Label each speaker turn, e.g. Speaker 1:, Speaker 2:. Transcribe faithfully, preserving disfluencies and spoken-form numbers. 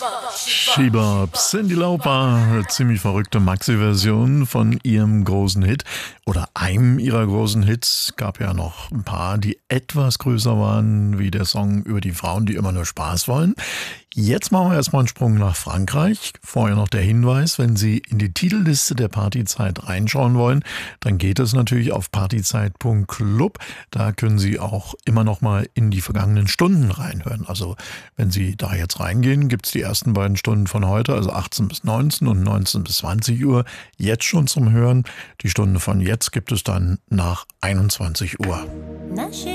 Speaker 1: She-Bop, Cyndi Lauper, ziemlich verrückte Maxi-Version von ihrem großen Hit oder einem ihrer großen Hits. Gab ja noch ein paar, die etwas größer waren, wie der Song über die Frauen, die immer nur Spaß wollen. Jetzt machen wir erstmal einen Sprung nach Frankreich. Vorher noch der Hinweis, wenn Sie in die Titelliste der Partyzeit reinschauen wollen, dann geht es natürlich auf partyzeit punkt club. Da können Sie auch immer noch mal in die vergangenen Stunden reinhören. Also wenn Sie da jetzt reingehen, gibt es die ersten beiden Stunden von heute, also achtzehn bis neunzehn und neunzehn bis zwanzig Uhr, jetzt schon zum Hören. Die Stunde von jetzt gibt es dann nach einundzwanzig Uhr.